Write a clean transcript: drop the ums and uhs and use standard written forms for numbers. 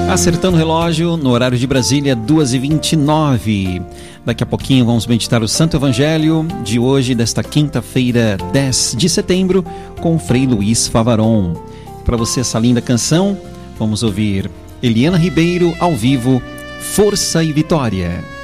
Acertando o relógio, no horário de Brasília, 2h29. Daqui a pouquinho vamos meditar o Santo Evangelho de hoje, desta quinta-feira, 10 de setembro, com Frei Luiz Favaron. Para você essa linda canção, vamos ouvir Eliana Ribeiro ao vivo, Força e Vitória.